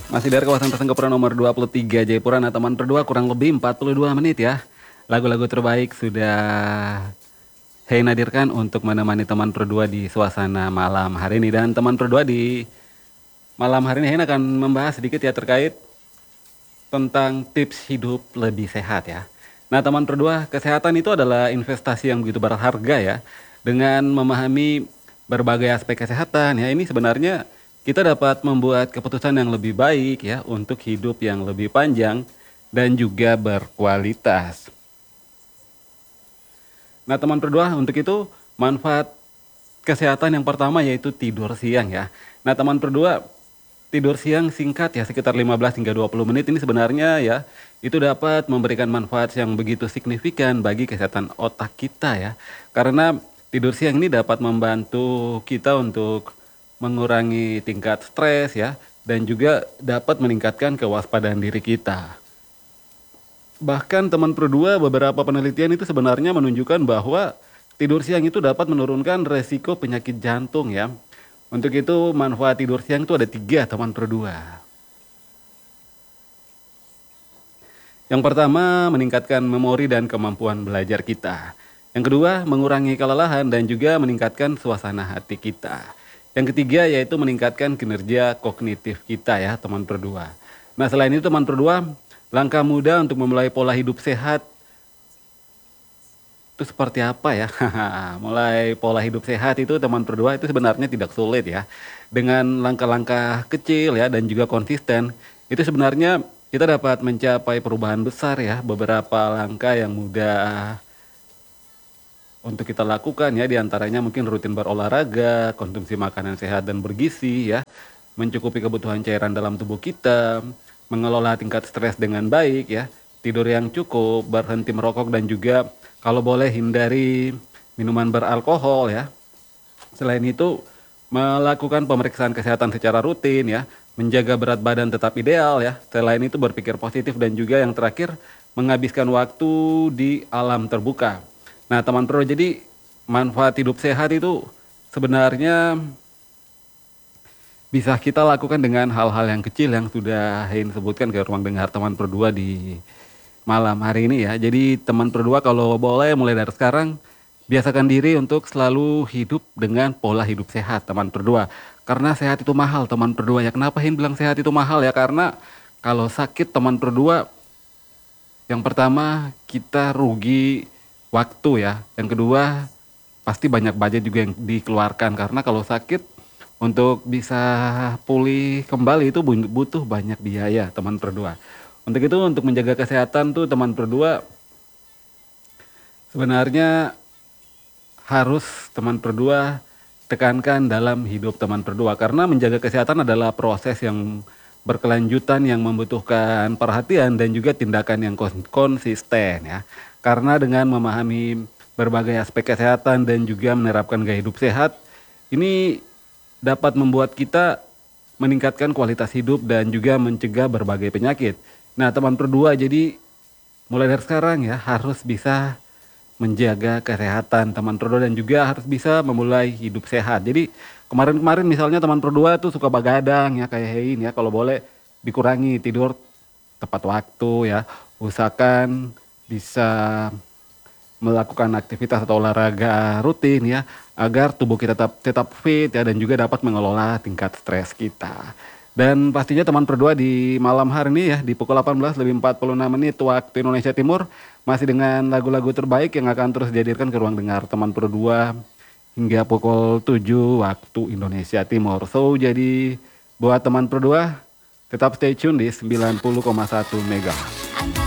Masih dari kawasan Persengkepuran nomor 23 Jayapura. Nah teman berdua kurang lebih 42 menit ya. Lagu-lagu terbaik sudah Heina hadirkan untuk menemani teman berdua di suasana malam hari ini. Dan teman berdua di malam hari ini Heina akan membahas sedikit ya terkait tentang tips hidup lebih sehat ya. Nah teman berdua, kesehatan itu adalah investasi yang begitu berharga ya. Dengan memahami berbagai aspek kesehatan ya, ini sebenarnya kita dapat membuat keputusan yang lebih baik ya untuk hidup yang lebih panjang dan juga berkualitas. Nah teman berdua, untuk itu manfaat kesehatan yang pertama yaitu tidur siang ya. Nah teman berdua, tidur siang singkat ya sekitar 15 hingga 20 menit ini sebenarnya ya itu dapat memberikan manfaat yang begitu signifikan bagi kesehatan otak kita ya. Karena tidur siang ini dapat membantu kita untuk mengurangi tingkat stres ya dan juga dapat meningkatkan kewaspadaan diri kita. Bahkan teman berdua, beberapa penelitian itu sebenarnya menunjukkan bahwa tidur siang itu dapat menurunkan resiko penyakit jantung ya. Untuk itu manfaat tidur siang itu ada tiga teman berdua. Yang pertama meningkatkan memori dan kemampuan belajar kita. Yang kedua mengurangi kelelahan dan juga meningkatkan suasana hati kita. Yang ketiga yaitu meningkatkan kinerja kognitif kita ya teman berdua. Nah selain itu teman berdua, langkah mudah untuk memulai pola hidup sehat itu seperti apa ya? Mulai pola hidup sehat itu teman berdua itu sebenarnya tidak sulit ya. Dengan langkah-langkah kecil ya dan juga konsisten, itu sebenarnya kita dapat mencapai perubahan besar ya. Beberapa langkah yang mudah untuk kita lakukan ya, diantaranya mungkin rutin berolahraga, konsumsi makanan sehat dan bergizi ya, mencukupi kebutuhan cairan dalam tubuh kita, mengelola tingkat stres dengan baik ya, tidur yang cukup, berhenti merokok dan juga kalau boleh hindari minuman beralkohol ya. Selain itu melakukan pemeriksaan kesehatan secara rutin ya, menjaga berat badan tetap ideal ya. Selain itu berpikir positif dan juga yang terakhir menghabiskan waktu di alam terbuka. Nah teman pro, jadi manfaat hidup sehat itu sebenarnya bisa kita lakukan dengan hal-hal yang kecil yang sudah Hein sebutkan ke ruang dengar teman berdua di malam hari ini ya. Jadi teman berdua kalau boleh mulai dari sekarang biasakan diri untuk selalu hidup dengan pola hidup sehat teman berdua. Karena sehat itu mahal teman berdua ya. Kenapa Hin bilang sehat itu mahal ya? Karena kalau sakit teman berdua, yang pertama kita rugi waktu ya. Yang kedua pasti banyak budget juga yang dikeluarkan. Karena kalau sakit untuk bisa pulih kembali itu butuh banyak biaya teman berdua. Untuk itu untuk menjaga kesehatan tuh teman berdua sebenarnya harus teman berdua tekankan dalam hidup teman berdua. Karena menjaga kesehatan adalah proses yang berkelanjutan yang membutuhkan perhatian dan juga tindakan yang konsisten ya. Karena dengan memahami berbagai aspek kesehatan dan juga menerapkan gaya hidup sehat, ini dapat membuat kita meningkatkan kualitas hidup dan juga mencegah berbagai penyakit. Nah teman berdua, jadi mulai dari sekarang ya harus bisa menjaga kesehatan teman berdua dan juga harus bisa memulai hidup sehat. Jadi kemarin-kemarin misalnya teman berdua tuh suka begadang ya kayak Hein ya, kalau boleh dikurangi tidur tepat waktu ya. Usahakan bisa melakukan aktivitas atau olahraga rutin ya agar tubuh kita tetap tetap fit ya dan juga dapat mengelola tingkat stres kita. Dan pastinya teman berdua di malam hari ini ya di pukul 18 lebih 46 menit waktu Indonesia Timur masih dengan lagu-lagu terbaik yang akan terus dihadirkan ke ruang dengar teman berdua hingga pukul 7 waktu Indonesia Timur. So jadi buat teman berdua tetap stay tune di 90,1 Mega.